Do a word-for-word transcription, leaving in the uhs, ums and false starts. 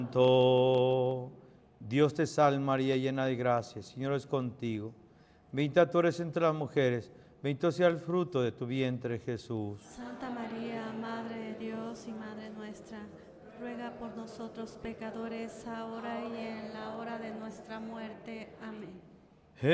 Santo. Dios te salve María, llena de gracia, el Señor es contigo. Bendita tú eres entre las mujeres, bendito sea el fruto de tu vientre, Jesús. Santa María, Madre de Dios y Madre nuestra, ruega por nosotros pecadores, ahora y en la hora de nuestra muerte. Amén.